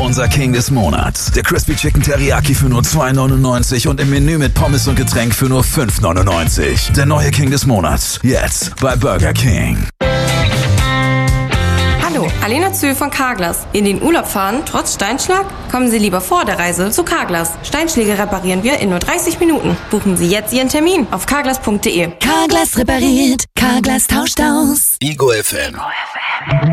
Unser King des Monats. Der Crispy Chicken Teriyaki für nur $2,99 und im Menü mit Pommes und Getränk für nur $5,99. Der neue King des Monats. Jetzt bei Burger King. Hallo, Alena Zöhl von Carglass. In den Urlaub fahren, trotz Steinschlag? Kommen Sie lieber vor der Reise zu Carglass. Steinschläge reparieren wir in nur 30 Minuten. Buchen Sie jetzt Ihren Termin auf carglass.de. Carglass repariert, Carglass tauscht aus. Ego FM.